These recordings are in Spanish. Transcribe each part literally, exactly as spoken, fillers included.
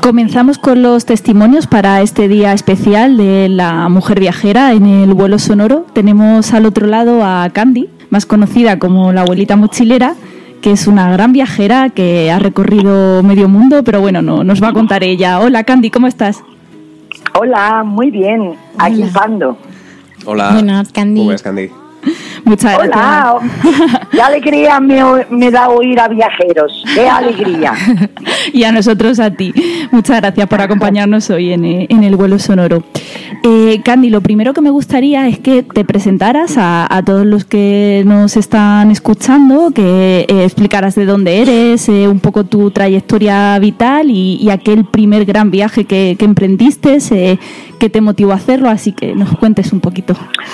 Comenzamos con los testimonios para este día especial de la mujer viajera en el vuelo sonoro. Tenemos al otro lado a Candy, más conocida como la abuelita mochilera, que es una gran viajera que ha recorrido medio mundo, pero bueno, no, nos va a contar ella. Hola Candy, ¿cómo estás? Hola, muy bien, aquí ando. Hola. Buenas, Candy. Buenas, Candy. Muchas gracias. Hola, qué alegría me, me da oír a viajeros, qué alegría. Y a nosotros a ti. Muchas gracias por acompañarnos hoy en, en el vuelo sonoro. Eh, Candy, lo primero que me gustaría es que te presentaras a, a todos los que nos están escuchando, que eh, explicaras de dónde eres, eh, un poco tu trayectoria vital y, y aquel primer gran viaje que, que emprendiste, eh, que te motivó a hacerlo, así que nos cuentes un poquito.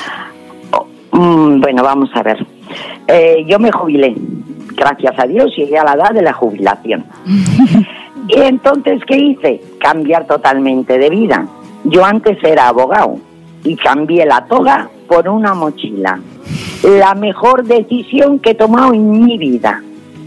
Bueno, vamos a ver. Eh, yo me jubilé, gracias a Dios, llegué a la edad de la jubilación. Y entonces, ¿qué hice? Cambiar totalmente de vida. Yo antes era abogado y cambié la toga por una mochila. La mejor decisión que he tomado en mi vida.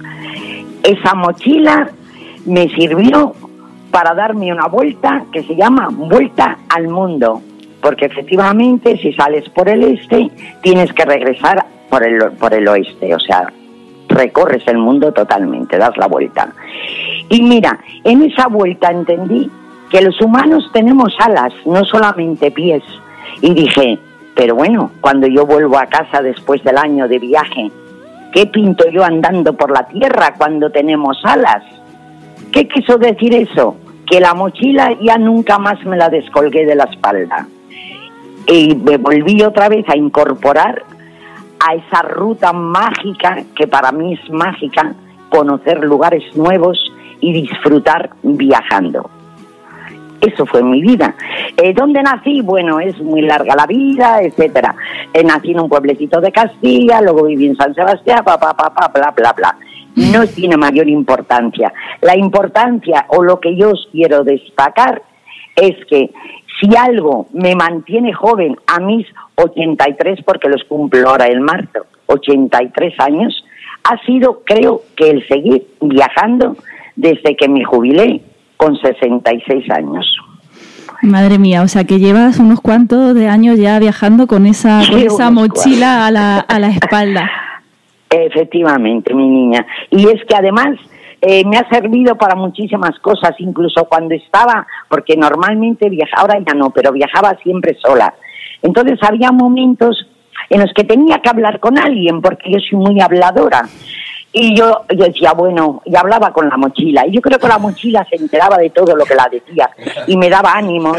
Esa mochila me sirvió para darme una vuelta que se llama Vuelta al Mundo. Porque efectivamente, si sales por el este, tienes que regresar por el, por el oeste. O sea, recorres el mundo totalmente, das la vuelta. Y mira, en esa vuelta entendí que los humanos tenemos alas, no solamente pies. Y dije, pero bueno, cuando yo vuelvo a casa después del año de viaje, ¿qué pinto yo andando por la tierra cuando tenemos alas? ¿Qué quiso decir eso? Que la mochila ya nunca más me la descolgué de la espalda. Y me volví otra vez a incorporar a esa ruta mágica, que para mí es mágica, conocer lugares nuevos y disfrutar viajando. Eso fue mi vida. Eh, ¿Dónde nací? Bueno, es muy larga la vida, etcétera. Eh, nací en un pueblecito de Castilla, luego viví en San Sebastián, pa, pa, pa, pa, bla, bla, bla. No tiene mayor importancia. La importancia, o lo que yo os quiero destacar, es que si algo me mantiene joven a mis ochenta y tres, porque los cumplo ahora en marzo, ochenta y tres años, ha sido, creo, que el seguir viajando desde que me jubilé con sesenta y seis años. Madre mía, o sea que llevas unos cuantos de años ya viajando con esa, con Sí, esa mochila a la, a la espalda. Efectivamente, mi niña. Y es que además Eh, me ha servido para muchísimas cosas, incluso cuando estaba, porque normalmente viajaba, ahora ya no, pero viajaba siempre sola. Entonces había momentos en los que tenía que hablar con alguien, porque yo soy muy habladora. Y yo, yo decía, bueno, y hablaba con la mochila. Y yo creo que la mochila se enteraba de todo lo que la decía y me daba ánimos.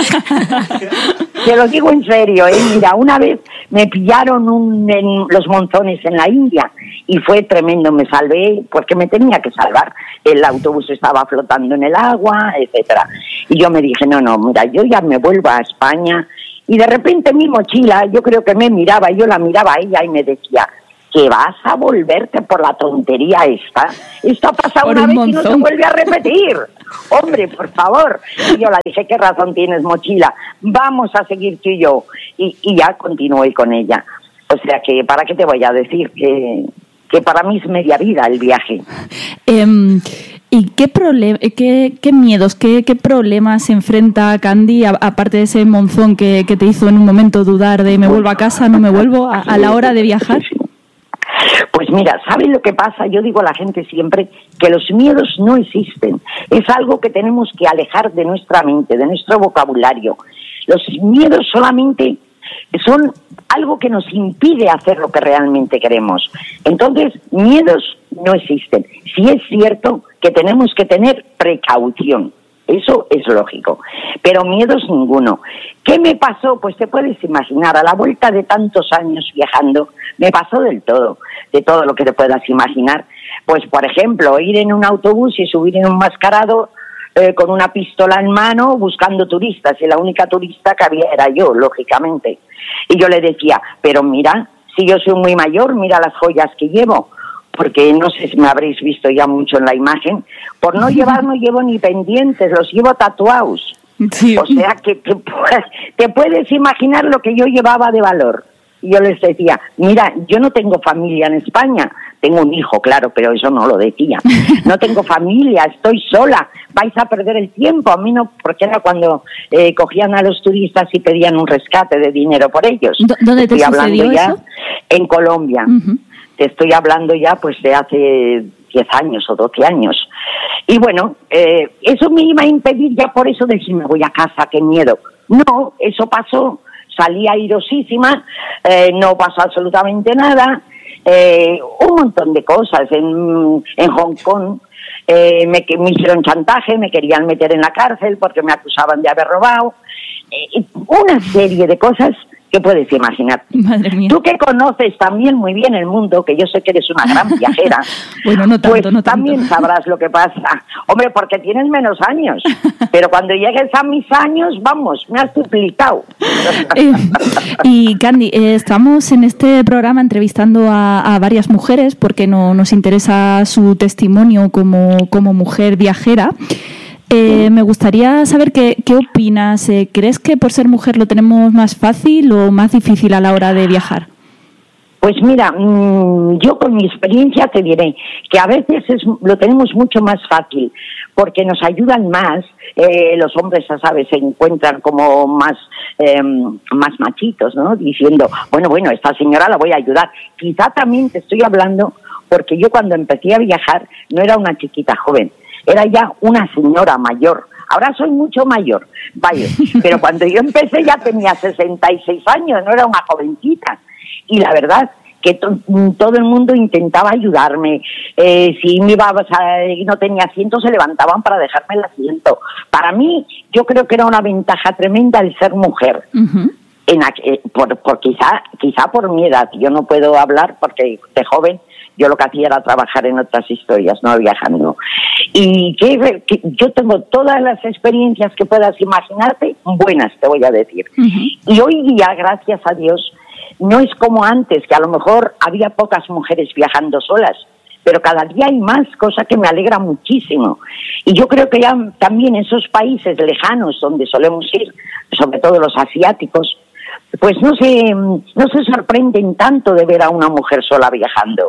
Te lo digo en serio, ¿eh? Mira, una vez me pillaron un, en los monzones en la India y fue tremendo. Me salvé porque me tenía que salvar. El autobús estaba flotando en el agua, etcétera. Y yo me dije, no, no, mira, yo ya me vuelvo a España. Y de repente mi mochila, yo creo que me miraba, yo la miraba a ella y me decía, que vas a volverte por la tontería esta. Esto ha pasado una vez y no se vuelve a repetir. Hombre, por favor. Y yo le dije, ¿qué razón tienes, mochila? Vamos a seguir tú y yo. Y, y ya continué con ella. O sea que, ¿para qué te voy a decir? Que, que para mí es media vida el viaje. Eh, ¿Y qué, problem- qué, qué miedos, qué, qué problemas se enfrenta Candy, a, aparte de ese monzón que, que te hizo en un momento dudar de me vuelvo a casa, no me vuelvo, a, a la hora de viajar? Pues mira, ¿saben lo que pasa? Yo digo a la gente siempre que los miedos no existen. Es algo que tenemos que alejar de nuestra mente, de nuestro vocabulario. Los miedos solamente son algo que nos impide hacer lo que realmente queremos. Entonces, miedos no existen. Sí es cierto que tenemos que tener precaución. Eso es lógico, pero miedos ninguno. ¿Qué me pasó? Pues te puedes imaginar, a la vuelta de tantos años viajando, me pasó del todo, de todo lo que te puedas imaginar. Pues, por ejemplo, ir en un autobús y subir en un mascarado eh, con una pistola en mano buscando turistas, y la única turista que había era yo, lógicamente. Y yo le decía, pero mira, si yo soy muy mayor, mira las joyas que llevo. Porque no sé si me habréis visto ya mucho en la imagen, por no llevar no llevo ni pendientes, los llevo tatuados. Sí. O sea que te, te puedes imaginar lo que yo llevaba de valor. Y yo les decía, mira, yo no tengo familia en España, tengo un hijo, claro, pero eso no lo decía. No tengo familia, estoy sola, vais a perder el tiempo. A mí no, porque era cuando eh, cogían a los turistas y pedían un rescate de dinero por ellos. ¿Dónde te, te sucedió ya eso? En Colombia. Uh-huh. Te estoy hablando ya pues de hace diez años o doce años. Y bueno, eh, eso me iba a impedir ya por eso de si me voy a casa, qué miedo. No, eso pasó, salí airosísima, eh, no pasó absolutamente nada, eh, un montón de cosas en, en Hong Kong. Eh, me, me hicieron chantaje, me querían meter en la cárcel porque me acusaban de haber robado. Eh, una serie de cosas que puedes imaginar. Madre mía. Tú que conoces también muy bien el mundo, que yo sé que eres una gran viajera, bueno, no tanto, pues no tanto. También sabrás lo que pasa. Hombre, porque tienes menos años, pero cuando llegues a mis años, vamos, me has duplicado. Eh, y Candy, eh, estamos en este programa entrevistando a, a varias mujeres porque no, nos interesa su testimonio como, como mujer viajera. Eh, me gustaría saber qué, qué opinas. Eh, ¿Crees que por ser mujer lo tenemos más fácil o más difícil a la hora de viajar? Pues mira, mmm, yo con mi experiencia te diré que a veces es, lo tenemos mucho más fácil porque nos ayudan más. Eh, los hombres, ya sabes, se encuentran como más eh, más machitos, ¿no? Diciendo, bueno, bueno, esta señora la voy a ayudar. Quizá también te estoy hablando porque yo cuando empecé a viajar no era una chiquita joven. Era ya una señora mayor. Ahora soy mucho mayor, vaya. Pero cuando yo empecé ya tenía sesenta y seis años, no era una jovencita. Y la verdad que to- todo el mundo intentaba ayudarme. Eh, si me iba a, y no tenía asiento, se levantaban para dejarme el asiento. Para mí, yo creo que era una ventaja tremenda el ser mujer. Uh-huh. En, eh, por, por quizá, quizá por mi edad. Yo no puedo hablar porque de joven yo lo que hacía era trabajar en otras historias, no viajando. Y que, que yo tengo todas las experiencias que puedas imaginarte, buenas te voy a decir. Uh-huh. Y hoy día, gracias a Dios, no es como antes, que a lo mejor había pocas mujeres viajando solas, pero cada día hay más, cosa que me alegra muchísimo. Y yo creo que ya también esos países lejanos donde solemos ir, sobre todo los asiáticos, pues no se, no se sorprenden tanto de ver a una mujer sola viajando.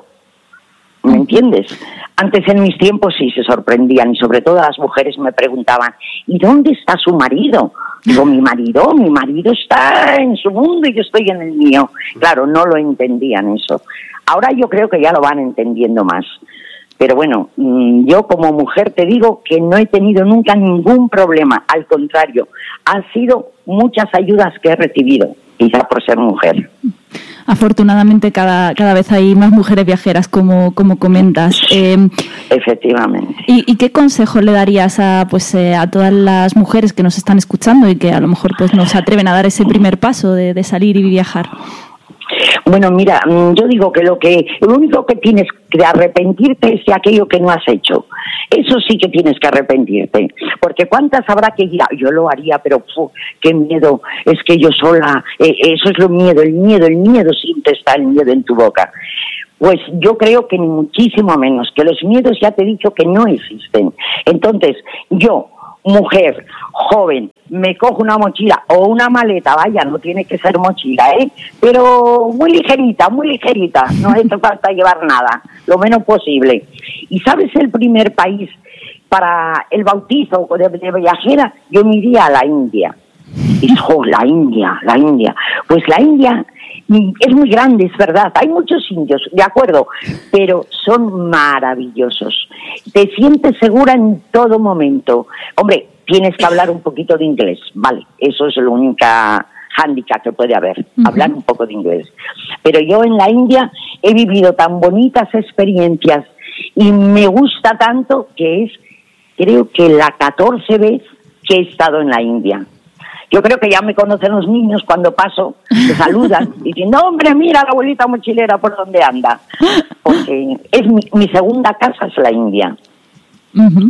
¿Me entiendes? Antes en mis tiempos sí se sorprendían y sobre todo las mujeres me preguntaban, ¿y dónde está su marido? Digo, mi marido, mi marido está en su mundo y yo estoy en el mío. Claro, no lo entendían eso. Ahora yo creo que ya lo van entendiendo más. Pero bueno, yo como mujer te digo que no he tenido nunca ningún problema. Al contrario, han sido muchas ayudas que he recibido, quizá por ser mujer. Afortunadamente cada, cada vez hay más mujeres viajeras, como, como comentas. Eh, Efectivamente. ¿y, ¿Y qué consejo le darías a, pues, eh, a todas las mujeres que nos están escuchando y que a lo mejor pues, nos atreven a dar ese primer paso de, de salir y viajar? Bueno, mira, yo digo que lo que lo único que tienes que arrepentirte es de aquello que no has hecho. Eso sí que tienes que arrepentirte. Porque cuántas habrá que ir, yo lo haría, pero puf, qué miedo, es que yo sola, eh, eso es lo miedo, el miedo, el miedo siempre está el miedo en tu boca. Pues yo creo que ni muchísimo menos, que los miedos ya te he dicho que no existen. Entonces, yo, mujer, joven, me cojo una mochila o una maleta, vaya, no tiene que ser mochila, ¿eh? Pero muy ligerita, muy ligerita, no hace falta llevar nada, lo menos posible. ¿Y sabes el primer país para el bautizo de, de viajera? Yo me iría a la India. Y oh, la India, la India. Pues la India es muy grande, es verdad, hay muchos indios, de acuerdo, pero son maravillosos. Te sientes segura en todo momento. Hombre, tienes que hablar un poquito de inglés, vale, eso es la única hándicap que puede haber, uh-huh. hablar un poco de inglés. Pero yo en la India he vivido tan bonitas experiencias y me gusta tanto que es, creo que la catorce vez que he estado en la India. Yo creo que ya me conocen los niños cuando paso, me saludan diciendo, hombre, mira la abuelita mochilera por donde anda. Porque es mi, mi segunda casa es la India. Uh-huh.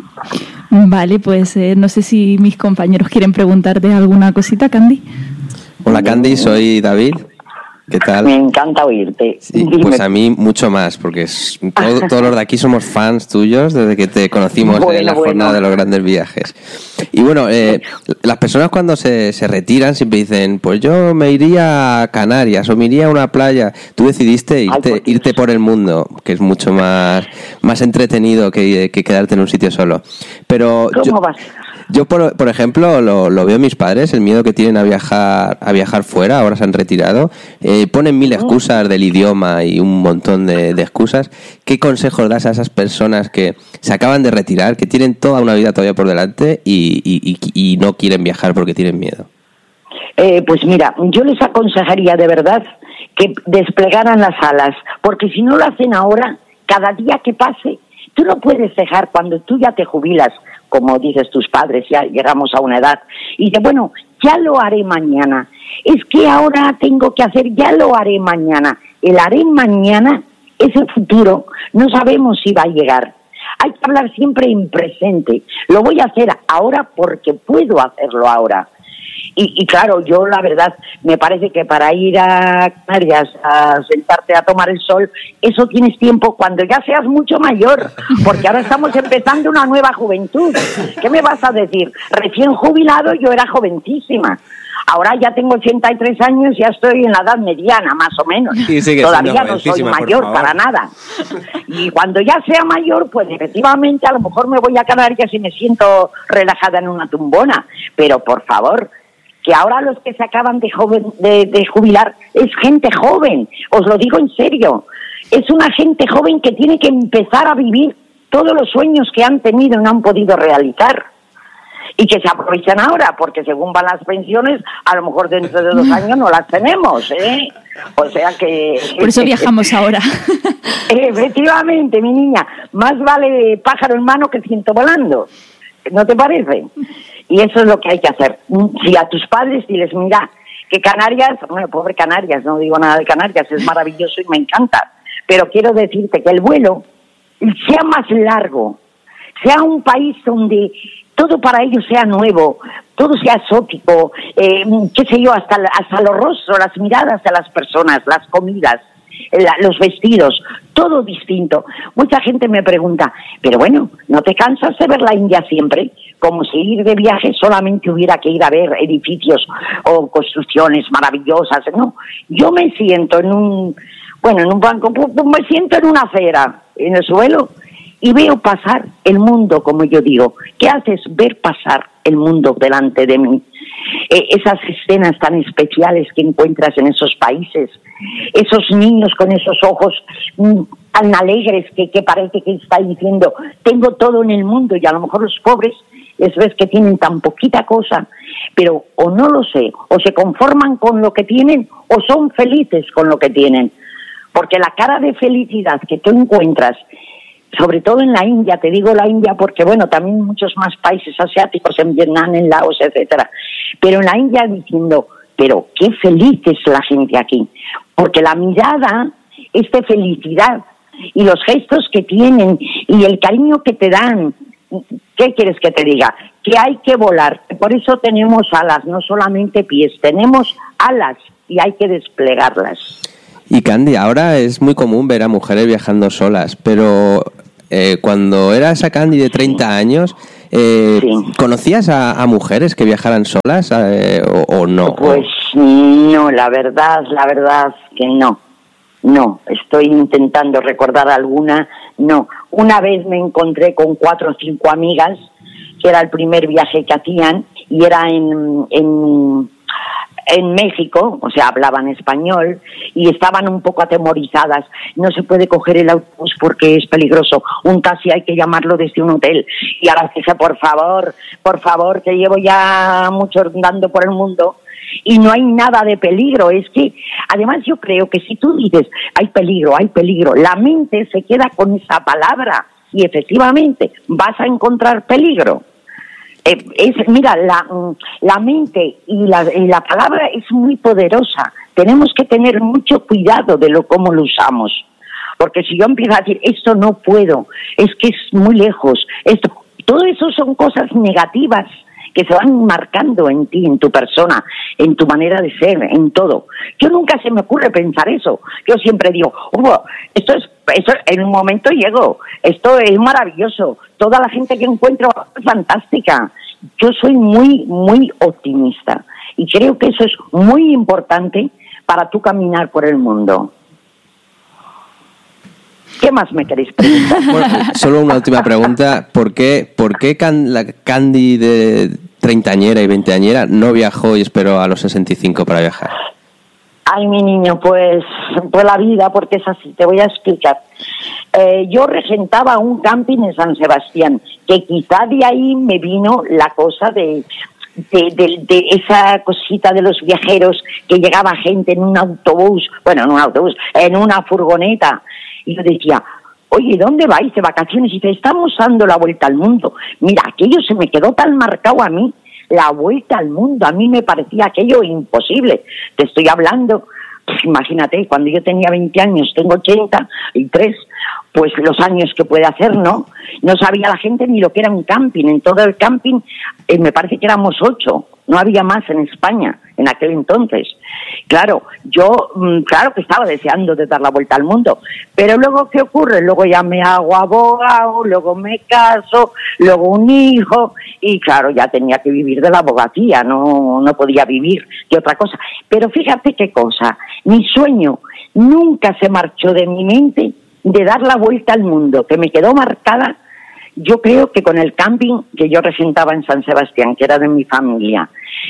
Vale, pues eh, no sé si mis compañeros quieren preguntarte alguna cosita, Candy. Hola, Candy, soy David. ¿Qué tal? Me encanta oírte. Sí, pues a mí mucho más, porque es, todo, todos los de aquí somos fans tuyos desde que te conocimos bueno, en la bueno. jornada de los grandes viajes. Y bueno, eh, las personas cuando se, se retiran siempre dicen, pues yo me iría a Canarias o me iría a una playa. Tú decidiste irte, Ay, irte por el mundo, que es mucho más, más entretenido que, que quedarte en un sitio solo. Pero ¿Cómo yo, vas? Yo, por, por ejemplo, lo, lo veo en mis padres, el miedo que tienen a viajar a viajar fuera, ahora se han retirado. Eh, ponen mil excusas del idioma y un montón de, de excusas. ¿Qué consejos das a esas personas que se acaban de retirar, que tienen toda una vida todavía por delante y, y, y, y no quieren viajar porque tienen miedo? Eh, pues mira, yo les aconsejaría de verdad que desplegaran las alas, porque si no lo hacen ahora, cada día que pase, tú no puedes dejar cuando tú ya te jubilas, como dices tus padres, ya llegamos a una edad, y de bueno, ya lo haré mañana. Es que ahora tengo que hacer, ya lo haré mañana. El haré mañana es el futuro, no sabemos si va a llegar. Hay que hablar siempre en presente. Lo voy a hacer ahora porque puedo hacerlo ahora. Y, y claro, yo la verdad, me parece que para ir a Canarias a sentarte a tomar el sol, eso tienes tiempo cuando ya seas mucho mayor, porque ahora estamos empezando una nueva juventud. ¿Qué me vas a decir? Recién jubilado yo era jovencísima. Ahora ya tengo ochenta y tres años, ya estoy en la edad mediana, más o menos. Todavía no soy mayor para nada. Y cuando ya sea mayor, pues efectivamente a lo mejor me voy a Canarias y me siento relajada en una tumbona. Pero por favor, que ahora los que se acaban de, joven, de, de jubilar es gente joven, os lo digo en serio. Es una gente joven que tiene que empezar a vivir todos los sueños que han tenido y no han podido realizar. Y que se aprovechen ahora, porque según van las pensiones, a lo mejor dentro de dos años no las tenemos, ¿eh? O sea que... Por eso viajamos ahora. Efectivamente, mi niña, más vale pájaro en mano que ciento volando. ¿No te parece? Y eso es lo que hay que hacer. Si a tus padres diles, mira, que Canarias, bueno, pobre Canarias, no digo nada de Canarias, es maravilloso y me encanta, pero quiero decirte que el vuelo sea más largo, sea un país donde todo para ellos sea nuevo, todo sea exótico, eh, qué sé yo, hasta, hasta los rostros, las miradas de las personas, las comidas, la, los vestidos, todo distinto. Mucha gente me pregunta, pero bueno, ¿no te cansas de ver la India siempre? Como si ir de viaje solamente hubiera que ir a ver edificios o construcciones maravillosas. No, yo me siento en un, bueno, en un banco, me siento en una acera, en el suelo, y veo pasar el mundo, como yo digo. ¿Qué haces? Ver pasar el mundo delante de mí. Eh, esas escenas tan especiales que encuentras en esos países, esos niños con esos ojos mmm, tan alegres que, que parece que está diciendo, tengo todo en el mundo, y a lo mejor los pobres les ves que tienen tan poquita cosa, pero o no lo sé, o se conforman con lo que tienen, o son felices con lo que tienen. Porque la cara de felicidad que tú encuentras, sobre todo en la India, te digo la India porque, bueno, también muchos más países asiáticos, en Vietnam, en Laos, etcétera, pero en la India diciendo, pero qué feliz es la gente aquí, porque la mirada es de felicidad, y los gestos que tienen, y el cariño que te dan. ¿Qué quieres que te diga? Que hay que volar, por eso tenemos alas, no solamente pies, tenemos alas y hay que desplegarlas. Y Candy, ahora es muy común ver a mujeres viajando solas, pero eh, cuando era esa Candy de treinta años, eh, sí. ¿conocías a, a mujeres que viajaran solas eh, o, o no? Pues no, la verdad, la verdad que no. No, estoy intentando recordar alguna, no. Una vez me encontré con cuatro o cinco amigas, que era el primer viaje que hacían, y era en, en, en México, o sea, hablaban español, y estaban un poco atemorizadas. No se puede coger el autobús porque es peligroso, un taxi hay que llamarlo desde un hotel. Y ahora dije, por favor, por favor, que llevo ya mucho andando por el mundo, y no hay nada de peligro. Es que, además yo creo que si tú dices, hay peligro, hay peligro, la mente se queda con esa palabra y efectivamente vas a encontrar peligro. Eh, es, mira, la, la mente y la, y la palabra es muy poderosa. Tenemos que tener mucho cuidado de lo cómo lo usamos. Porque si yo empiezo a decir, esto no puedo, es que es muy lejos, esto, todo eso son cosas negativas que se van marcando en ti, en tu persona, en tu manera de ser, en todo. Yo nunca se me ocurre pensar eso. Yo siempre digo, oh, esto es, esto en un momento llego, esto es maravilloso, toda la gente que encuentro es fantástica. Yo soy muy, muy optimista y creo que eso es muy importante para tú caminar por el mundo. ¿Qué más me queréis preguntar? Bueno, solo una última pregunta. ¿Por qué, por qué Can, la Candy de treintañera y veinteañera no viajó y esperó a los sesenta y cinco para viajar? Ay, mi niño, pues, pues la vida, porque es así, te voy a explicar. Eh, yo regentaba un camping en San Sebastián, que quizá de ahí me vino la cosa de... De, de, de esa cosita de los viajeros, que llegaba gente en un autobús, bueno, en un autobús, en una furgoneta, y yo decía, oye, ¿dónde vais de vacaciones? Y dice, estamos dando la vuelta al mundo. Mira, aquello se me quedó tan marcado a mí, la vuelta al mundo, a mí me parecía aquello imposible. Te estoy hablando, pues imagínate, cuando yo tenía veinte años, tengo ochenta y tres, pues los años que puede hacer, ¿no? No sabía la gente ni lo que era un camping. En todo el camping, eh, me parece que éramos ocho, no había más en España en aquel entonces. Claro, yo, claro que estaba deseando de dar la vuelta al mundo, pero luego, ¿qué ocurre? Luego ya me hago abogado, luego me caso, luego un hijo, y claro, ya tenía que vivir de la abogacía, no, no podía vivir de otra cosa. Pero fíjate qué cosa, mi sueño nunca se marchó de mi mente de dar la vuelta al mundo, que me quedó marcada, yo creo que con el camping que yo regentaba en San Sebastián, que era de mi familia.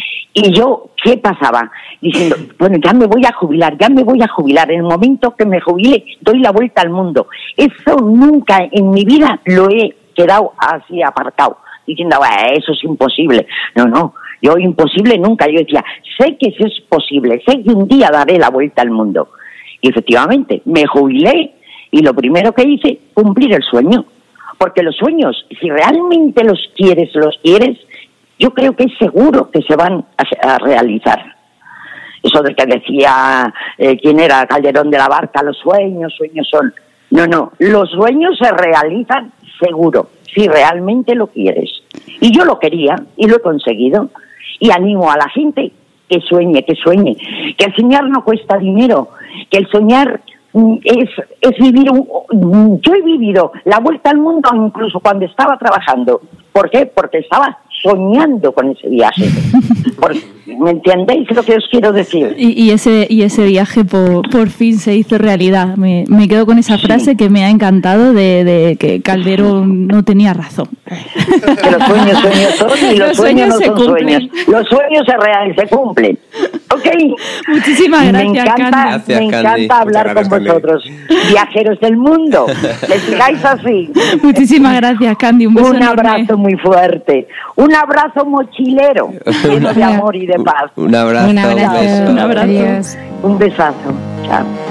Y yo, ¿qué pasaba? Diciendo, bueno, ya me voy a jubilar, ya me voy a jubilar. En el momento que me jubile, doy la vuelta al mundo. Eso nunca en mi vida lo he quedado así apartado, diciendo, eso es imposible. No, no, yo imposible nunca. Yo decía, sé que eso es posible, sé que un día daré la vuelta al mundo. Y efectivamente, me jubilé y lo primero que hice, cumplir el sueño. Porque los sueños, si realmente los quieres, los quieres, yo creo que es seguro que se van a, a realizar. Eso de que decía, eh, ¿quién era? Calderón de la Barca, los sueños, sueños son. No, no, los sueños se realizan seguro, si realmente lo quieres. Y yo lo quería y lo he conseguido. Y animo a la gente que sueñe, que sueñe. Que el soñar no cuesta dinero, que el soñar... Es, es vivir un, yo he vivido la vuelta al mundo incluso cuando estaba trabajando. ¿Por qué? Porque estaba soñando con ese viaje. Porque, ¿me entendéis lo que os quiero decir? Y, y ese y ese viaje por, por fin se hizo realidad. Me, me quedo con esa frase sí. que me ha encantado de, de que Calderón no tenía razón. Que los sueños sueños son y los, los sueños, sueños no son cumplen. Sueños. Los sueños se realizan, se cumplen. ¿Ok? Muchísimas gracias, me encanta, gracias, me Candy. encanta hablar gracias, con vosotros, Candy. Viajeros del mundo. Les sigáis así. Muchísimas gracias, Candy. Un beso Un enorme. abrazo muy fuerte. Un abrazo mochilero, lleno de amor y de paz. Un abrazo. Un abrazo. Un beso. Un abrazo. Adiós. Un besazo. Chao.